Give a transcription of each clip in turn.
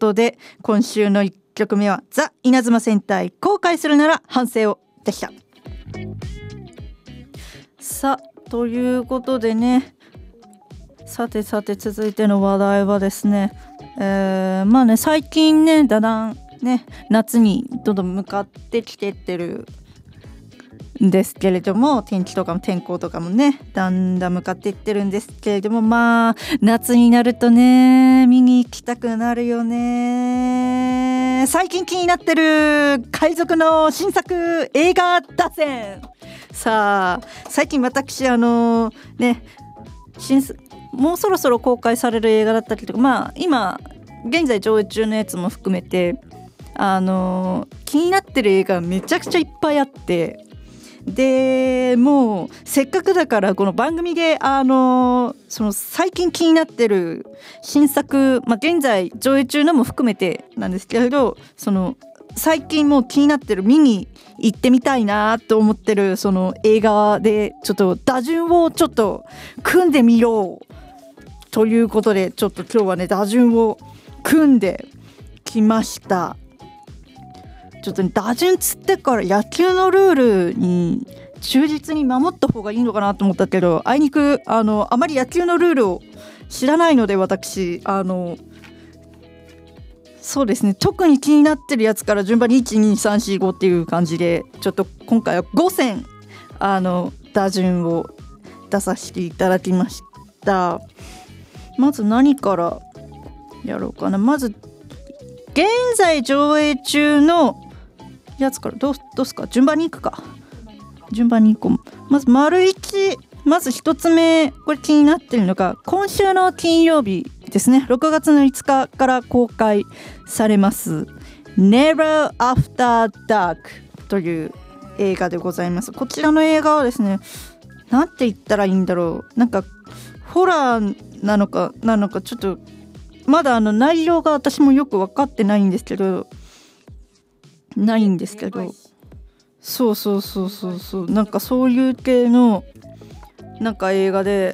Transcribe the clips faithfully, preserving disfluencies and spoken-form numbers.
ことで今週のいっきょくめはザ・稲妻戦隊後悔するなら反省をでした。さあということでね、さてさて続いての話題はですね、えー、まあね最近ねだだんね夏にどんどん向かってきてってるんですけれども、天気とかも天候とかもねだんだん向かっていってるんですけれども、まあ夏になるとね見に行きたくなるよね。最近気になってる海賊の新作映画打線。さあ最近私あのね新もうそろそろ公開される映画だったりとか、まあ今現在上映中のやつも含めてあの気になってる映画めちゃくちゃいっぱいあって、でもうせっかくだからこの番組であのその最近気になってる新作、まあ、現在上映中のも含めてなんですけれど、その最近もう気になってる見に行ってみたいなと思ってるその映画でちょっと打順をちょっと組んでみようということで、ちょっと今日はね打順を組んできました。ちょっと、ね、打順つってから野球のルールに忠実に守った方がいいのかなと思ったけど、あいにくあのあまり野球のルールを知らないので、私あのそうですね特に気になってるやつから順番にいちにさんしごっていう感じで、ちょっと今回はごせんあの打順を出させていただきました。まず何からやろうかな。まず現在上映中のやつからどうどうすか、順番に行くか順番に行こう。まず丸一、まず一つ目、これ気になってるのが今週の金曜日ですね、ろくがつのいつかから公開されます Never After Dark という映画でございます。こちらの映画はですね、なんて言ったらいいんだろう、なんかホラーなのかなのかちょっとまだあの内容が私もよく分かってないんですけどないんですけどそうそうそうそうそうなんかそういう系のなんか映画で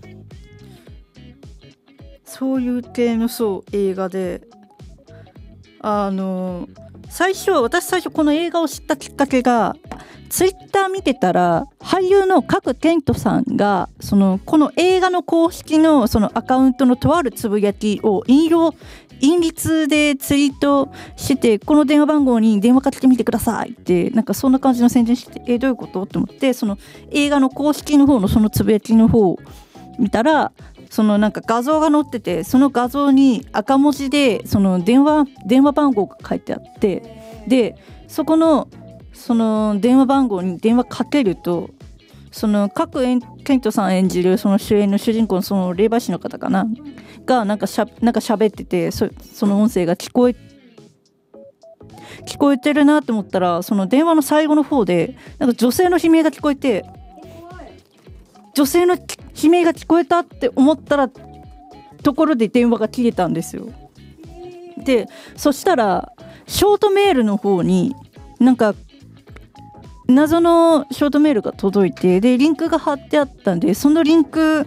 そういう系のそう映画であの最初私最初この映画を知ったきっかけがツイッター見てたら俳優の賀来賢人さんがそのこの映画の公式のそのアカウントのとあるつぶやきを引用隠律でツイートして、この電話番号に電話かけてみてくださいってなんかそんな感じの宣伝してて、えどういうことって思って、その映画の公式の方のそのつぶやきの方を見たらそのなんか画像が載ってて、その画像に赤文字でその電話電話番号が書いてあって、でそこのその電話番号に電話かけるとその賀来賢人さん演じるその主演の主人公のその霊媒師の方かながなんかしゃなんか喋ってて、 そ, その音声が聞こえ聞こえてるなと思ったら、その電話の最後の方でなんか女性の悲鳴が聞こえて、女性の悲鳴が聞こえたって思ったらところで電話が切れたんですよ。でそしたらショートメールの方になんか謎のショートメールが届いて、でリンクが貼ってあったんで、そのリンク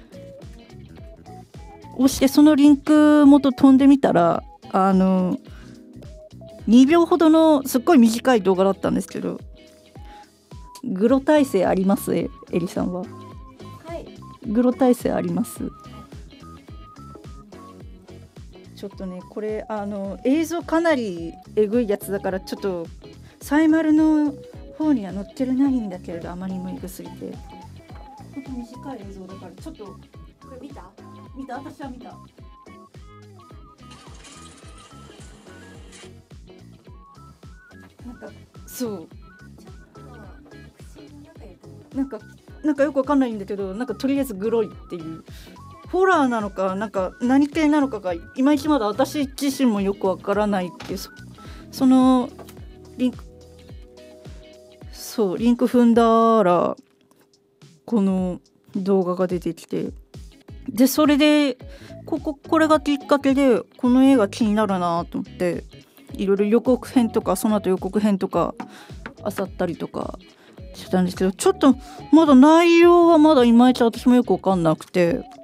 押してそのリンク元飛んでみたらあのにびょうほどのすっごい短い動画だったんですけど、グロ耐性あります？えりさんは？はい、グロ耐性あります。ちょっとねこれあの映像かなりえぐいやつだからちょっとサイマルの方には載ってるないんだけれど、あまりにもエグすぎて本当短い映像だからちょっとこれ見た見た私は見た。なんかそうなんかなんかよくわかんないんだけど、なんかとりあえずグロいっていうホラーなのかなんか何系なのかがいまいちまだ私自身もよくわからないっていう、そ, そのリンクそうリンク踏んだらこの動画が出てきて、でそれでこここれがきっかけでこの映画気になるなと思っていろいろ予告編とかその後予告編とか漁ったりとかしてたんですけど、ちょっとまだ内容はまだいまいち私もよく分かんなくて、